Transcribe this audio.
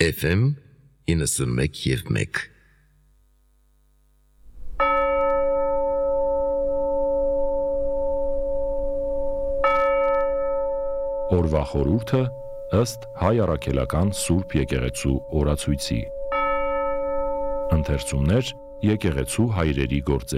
FM 91.1 Օրվա խորհուրդը ըստ Հայ առաքելական Սուրբ եկեղեցու օրացույցի։ Ընթերցումներ եկեղեցու հայրերի գործ